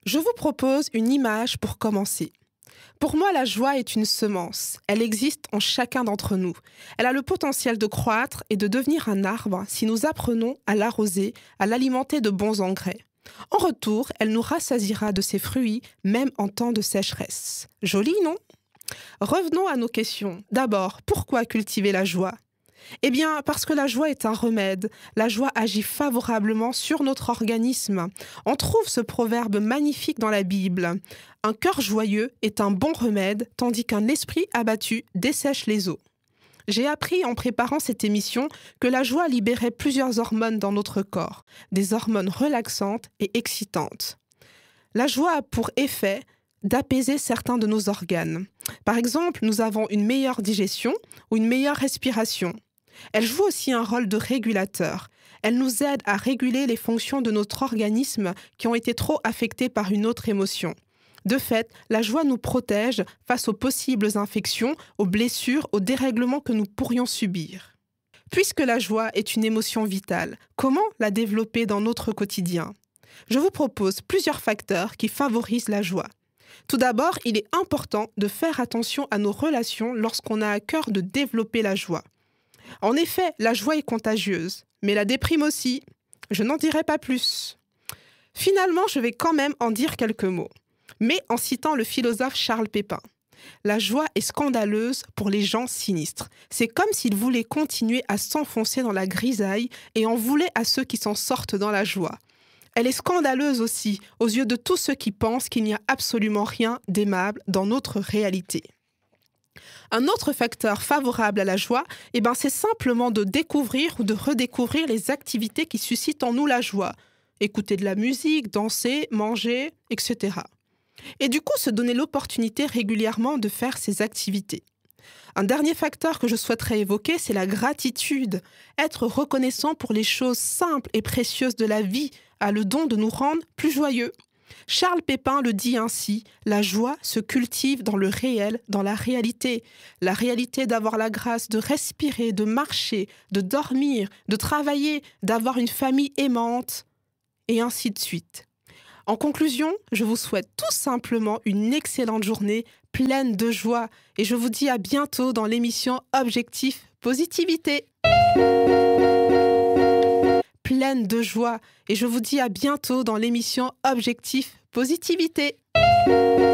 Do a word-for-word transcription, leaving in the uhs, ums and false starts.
Je vous propose une image pour commencer. Pour moi, la joie est une semence. Elle existe en chacun d'entre nous. Elle a le potentiel de croître et de devenir un arbre si nous apprenons à l'arroser, à l'alimenter de bons engrais. En retour, elle nous rassasiera de ses fruits, même en temps de sécheresse. Joli, non? Revenons à nos questions. D'abord, pourquoi cultiver la joie? Eh bien, parce que la joie est un remède. La joie agit favorablement sur notre organisme. On trouve ce proverbe magnifique dans la Bible. Un cœur joyeux est un bon remède, tandis qu'un esprit abattu dessèche les eaux. J'ai appris en préparant cette émission que la joie libérait plusieurs hormones dans notre corps, des hormones relaxantes et excitantes. La joie a pour effet d'apaiser certains de nos organes. Par exemple, nous avons une meilleure digestion ou une meilleure respiration. Elle joue aussi un rôle de régulateur. Elle nous aide à réguler les fonctions de notre organisme qui ont été trop affectées par une autre émotion. De fait, la joie nous protège face aux possibles infections, aux blessures, aux dérèglements que nous pourrions subir. Puisque la joie est une émotion vitale, comment la développer dans notre quotidien? Je vous propose plusieurs facteurs qui favorisent la joie. Tout d'abord, il est important de faire attention à nos relations lorsqu'on a à cœur de développer la joie. En effet, la joie est contagieuse, mais la déprime aussi. Je n'en dirai pas plus. Finalement, je vais quand même en dire quelques mots, mais en citant le philosophe Charles Pépin. La joie est scandaleuse pour les gens sinistres. C'est comme s'ils voulaient continuer à s'enfoncer dans la grisaille et en voulaient à ceux qui s'en sortent dans la joie. Elle est scandaleuse aussi aux yeux de tous ceux qui pensent qu'il n'y a absolument rien d'aimable dans notre réalité. Un autre facteur favorable à la joie, eh ben, c'est simplement de découvrir ou de redécouvrir les activités qui suscitent en nous la joie. Écouter de la musique, danser, manger, et cetera. Et du coup, se donner l'opportunité régulièrement de faire ces activités. Un dernier facteur que je souhaiterais évoquer, c'est la gratitude. Être reconnaissant pour les choses simples et précieuses de la vie a le don de nous rendre plus joyeux. Charles Pépin le dit ainsi, la joie se cultive dans le réel, dans la réalité. La réalité d'avoir la grâce de respirer, de marcher, de dormir, de travailler, d'avoir une famille aimante, et ainsi de suite. En conclusion, je vous souhaite tout simplement une excellente journée pleine de joie et je vous dis à bientôt dans l'émission Objectif Positivité. Pleine de joie et je vous dis à bientôt dans l'émission Objectif Positivité.